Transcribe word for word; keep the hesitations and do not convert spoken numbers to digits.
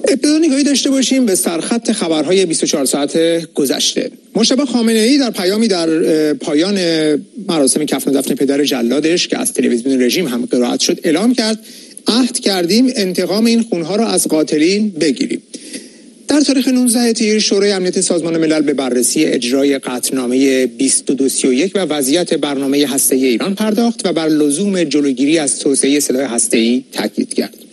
ابتدا نگاهی داشته باشیم به سرخط خبرهای بیست و چهار ساعت گذشته. مجتبی خامنه‌ای در پیامی در پایان مراسم کفن دفن پدر جلادش که از تلویزیون رژیم هم قرائت شد اعلام کرد عهد کردیم انتقام این خونها را از قاتلین بگیریم. در تاریخ نوزدهم تیر شورای امنیت سازمان ملل به بررسی اجرای قطعنامه بیست و دو سی و یک و وضعیت برنامه هسته‌ای ایران پرداخت و بر لزوم جلوگیری از توسعه سلاح هسته‌ای تاکید کرد.